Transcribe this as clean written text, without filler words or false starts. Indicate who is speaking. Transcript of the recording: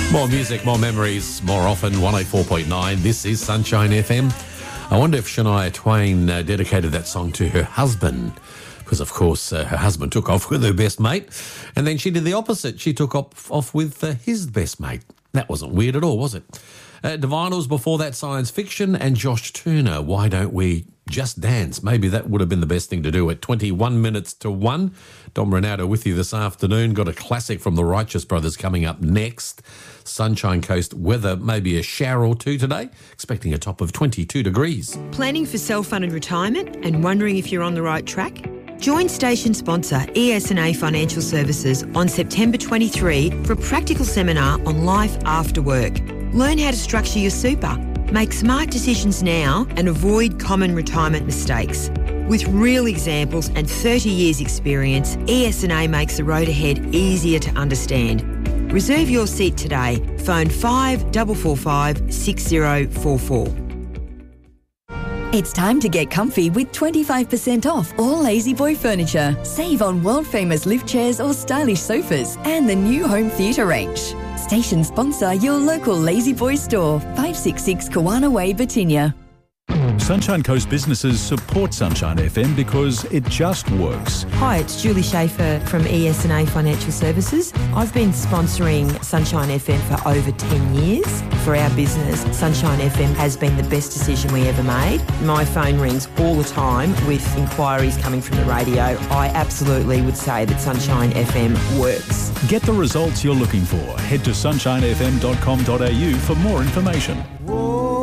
Speaker 1: More music, more memories, more often. 104.9. This is Sunshine FM. I wonder if Shania Twain dedicated that song to her husband. Because, of course, her husband took off with her best mate. And then she did the opposite. She took off with his best mate. That wasn't weird at all, was it? Divinals before that, Science Fiction, and Josh Turner, Why Don't We Just Dance? Maybe that would have been the best thing to do at 21 minutes to 1. Dom Ronaldo with you this afternoon. Got a classic from the Righteous Brothers coming up next. Sunshine Coast weather, maybe a shower or two today. Expecting a top of 22 degrees.
Speaker 2: Planning for self-funded retirement and wondering if you're on the right track? Join station sponsor ES&A Financial Services on September 23 for a practical seminar on life after work. Learn how to structure your super, make smart decisions now and avoid common retirement mistakes. With real examples and 30 years experience, ES&A makes the road ahead easier to understand. Reserve your seat today. Phone 5445 6044.
Speaker 3: It's time to get comfy with 25% off all Lazy Boy furniture. Save on world-famous lift chairs or stylish sofas and the new home theatre range. Station sponsor your local Lazy Boy store, 566 Kawana Way, Batinia.
Speaker 4: Sunshine Coast businesses support Sunshine FM because it just works.
Speaker 2: Hi, it's Julie Schaefer from ES&A Financial Services. I've been sponsoring Sunshine FM for over 10 years. For our business, Sunshine FM has been the best decision we ever made. My phone rings all the time with inquiries coming from the radio. I absolutely would say that Sunshine FM works.
Speaker 4: Get the results you're looking for. Head to sunshinefm.com.au for more information.